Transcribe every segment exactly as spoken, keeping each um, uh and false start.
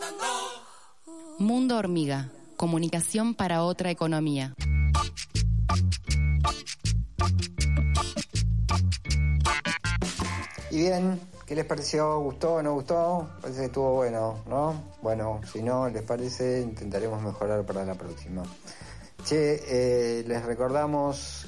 Mundo Hormiga, comunicación para otra economía. Y bien, ¿qué les pareció? ¿Gustó o no gustó? Parece que estuvo bueno, ¿no? Bueno, si no les parece, intentaremos mejorar para la próxima. Che, eh, les recordamos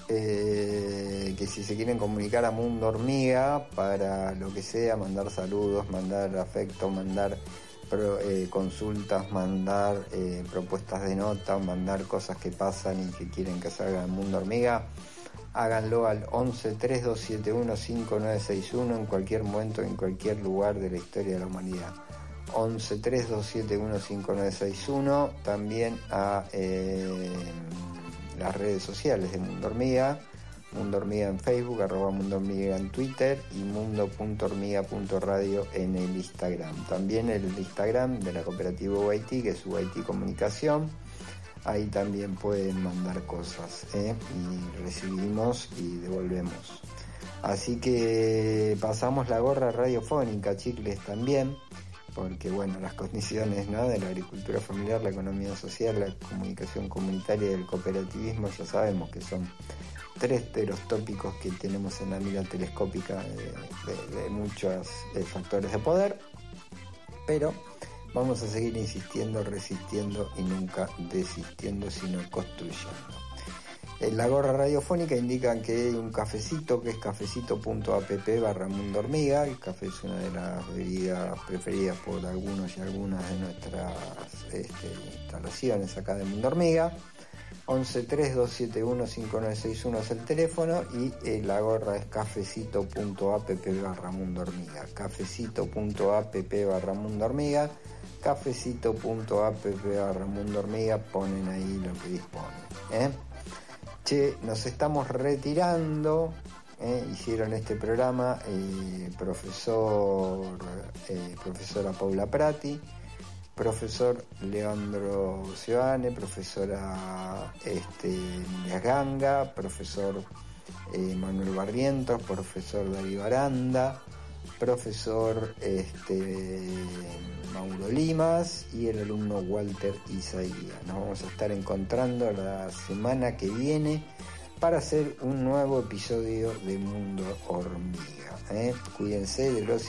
eh, que si se quieren comunicar a Mundo Hormiga para lo que sea, mandar saludos, mandar afecto, mandar pro, eh, consultas, mandar eh, propuestas de nota, mandar cosas que pasan y que quieren que salgan en Mundo Hormiga, háganlo al once tres dos siete uno cinco nueve seis uno en cualquier momento, en cualquier lugar de la historia de la humanidad. once tres dos siete uno cinco nueve seis uno, también a eh, las redes sociales de Mundo Hormiga, Mundo Hormiga en Facebook, arroba Mundo Hormiga en Twitter y mundo punto hormiga punto radio en el Instagram. También el Instagram de la cooperativa U I T, que es U I T Comunicación. Ahí también pueden mandar cosas, ¿eh? Y recibimos y devolvemos. Así que pasamos la gorra radiofónica, chicles, también, porque bueno, las condiciones, ¿no?, de la agricultura familiar, la economía social, la comunicación comunitaria y el cooperativismo, ya sabemos que son tres de los tópicos que tenemos en la mira telescópica de, de, de muchos de factores de poder, pero vamos a seguir insistiendo, resistiendo y nunca desistiendo, sino construyendo. En la gorra radiofónica indican que hay un cafecito, que es cafecito.app barra Mundo Hormiga. El café es una de las bebidas preferidas por algunos y algunas de nuestras este, instalaciones acá de Mundo Hormiga. once tres dos siete uno cinco nueve seis uno es el teléfono y eh, la gorra es cafecito.app barra Mundo Hormiga. Cafecito.app barra Mundo Hormiga. Cafecito.app barra Mundo Hormiga, ponen ahí lo que disponen, ¿eh? Che, nos estamos retirando, ¿eh? Hicieron este programa eh, profesor eh, profesora Paula Prati, profesor Leandro Seoane, profesora este, Nidia Ganga, profesor eh, Manuel Barrientos, profesor Darío Aranda, profesor este, Mauro Limas y el alumno Walter Isaía. Nos vamos a estar encontrando la semana que viene para hacer un nuevo episodio de Mundo Hormiga, ¿eh? Cuídense de los